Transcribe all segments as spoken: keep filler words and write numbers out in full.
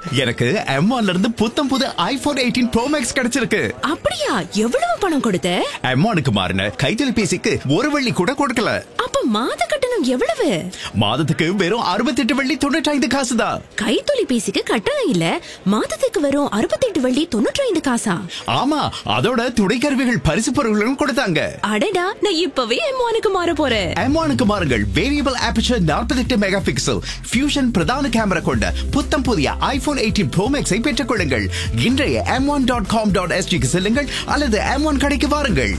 எனக்கு எம் ஒன்ல இருந்து புத்தம் புது ஐபோன் எயிட்டீன் ப்ரோ மேக்ஸ் கிடைச்சிருக்கு. அப்படியா? எவ்வளவு பணம் கொடுத்த? எம் ஒன்னுக்கு மாறின கைத்தொலைபேசிக்கு ஒரு வெள்ளி கூட கொடுக்கல. அப்ப மாத கட்டணம் எவ்வளவு? மாதத்துக்கு வெறும் அறுபத்தி எட்டு வெள்ளி தொண்ணூற்றி ஐந்து காசு தான். கைத்தொலைபேசிக்கு கட்டணம் இல்ல, மாதத்துக்கு வெறும் அறுபத்தி எட்டு வெள்ளி தொண்ணூற்றி ஐந்து காசா? ஆமா, அதோட துணைக்கருவிகள் பரிசு பொருட்களும் கொடுத்தாங்க. அடடா, நான் இப்பவே எம் ஒன்னுக்கு மாற போறேன். எம் ஒன்னுக்கு மாறுங்கள். வேரியபிள் ஆபர்ச்சர் நாற்பத்தி எட்டு மெகா பிக்சல் ஃபியூஷன் பிரதான கேமரா கொண்ட புத்தம் புதிய ஐபோன் எயிட்டீன் ப்ரோ மேக்ஸை பெற்றுக் கொள்ளுங்கள். இன்றைய M one dot com dot எஸ்டிக்கு செல்லுங்கள் அல்லது எம் ஒன் கடைக்கு வாருங்கள்.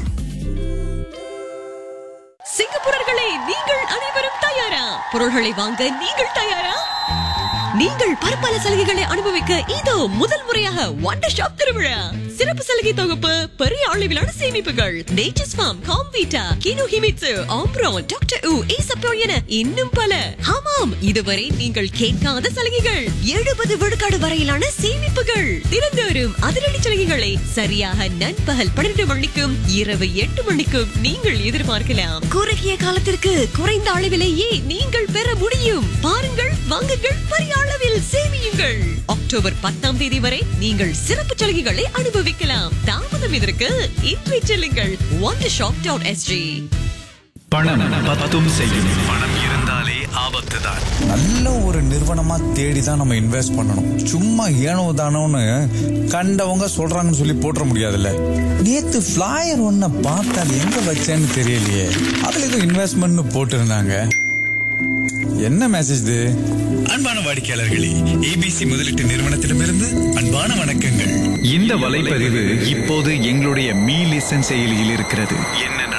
சிங்கப்பூரர்களே, நீங்கள் அனைவரும் தயாரா? பொருள்களை வாங்க நீங்கள் தயாரா? நீங்கள் பற்பல சலுகைகளை அனுபவிக்க இதோ முதல் முறையாக வண்டர் ஷாப் திருவிழா. சிறப்பு சலுகை தொகுப்பு, பெரிய அளவிலான சேமிப்புகள், nature's form, Comvita, GNU Himitsu, ஆம்ப்ரோன், doctor உ, ஈசப்போ என இன்னும் பல. ஆமாம், இதுவரை நீங்கள் கேட்காத சலுகைகள். எழுபது விழுக்காடு வரையிலான சேமிப்புகள். தினந்தோறும் அதிரடி சலுகைகளை சரியாக நண்பகல் பன்னிரண்டு மணிக்கும் இரவு எட்டு மணிக்கும் நீங்கள் எதிர்பார்க்கலாம். குறுகிய காலத்திற்கு குறைந்த அளவிலேயே நீங்கள் பெற முடியும். பாருங்கள், வாங்குங்கள், பெரிய அளவில் சேமியுங்கள். அக்டோபர் பத்தாம் தேதி வரை நீங்கள் சிறப்பு சலுகைகளை அனுபவிக்கலாம். தாமதம் இதற்கு இன்றை செல்லுங்கள் wonder shop dot s g. பணம் பத்தும் செய்யும். பணம் இருந்தாலே ஆபத்து தான். நல்ல ஒரு நிறுவனமா தேடி தான் நம்ம இன்வெஸ்ட் பண்ணணும். சும்மா ஏனோ தானோன்னு கண்டவங்க சொல்றாங்கன்னு சொல்லி போட்டுற முடியாதுல்ல. நேத்து ஃபிளையர் ஒன்ன பார்த்தா எங்க வச்சேன்னு தெரியலையே. அதுல ஏதோ இன்வெஸ்ட்மெண்ட் போட்டு இருந்தாங்க. என்ன மெசேஜ் இது? அன்பான வாடிக்கையாளர்களே, ஏபிசி முதலீட்டு நிறுவனத்திடமிருந்து அன்பான வணக்கங்கள். இந்த வலைப்பதிவு இப்போது எங்களுடைய மீ லிசன் செயலியில் இருக்கிறது. என்ன